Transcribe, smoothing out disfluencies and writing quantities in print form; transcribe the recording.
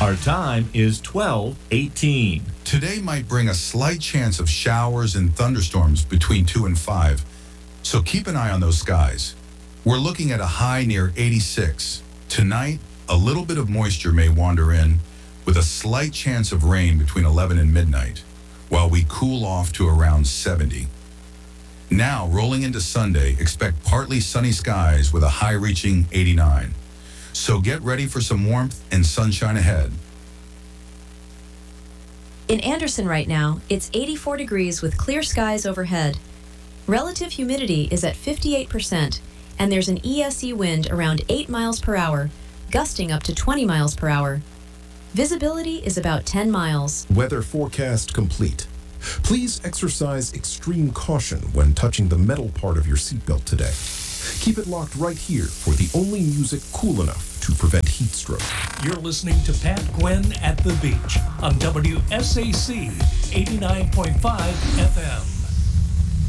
Our time is 12:18. Today might bring a slight chance of showers and thunderstorms between 2 and 5, so keep an eye on those skies. We're looking at a high near 86. Tonight, a little bit of moisture may wander in, with a slight chance of rain between 11 and midnight, while we cool off to around 70. Now, rolling into Sunday, expect partly sunny skies with a high reaching 89. So get ready for some warmth and sunshine ahead. In Anderson right now, it's 84 degrees with clear skies overhead. Relative humidity is at 58%, and there's an ESE wind around 8 miles per hour, gusting up to 20 miles per hour. Visibility is about 10 miles. Weather forecast complete. Please exercise extreme caution when touching the metal part of your seatbelt today. Keep it locked right here for the only music cool enough to prevent heat stroke. You're listening to Pat Gwynn at the Beach on WSAC 89.5 FM.